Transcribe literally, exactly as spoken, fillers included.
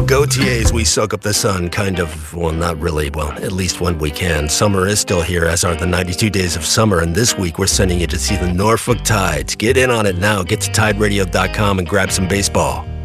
Go T As, we soak up the sun, kind of, well, not really, well, at least when we can. Summer is still here, as are the ninety-two days of summer, and this week we're sending you to see the Norfolk Tides. Get in on it now. Get to Tide Radio dot com and grab some baseball.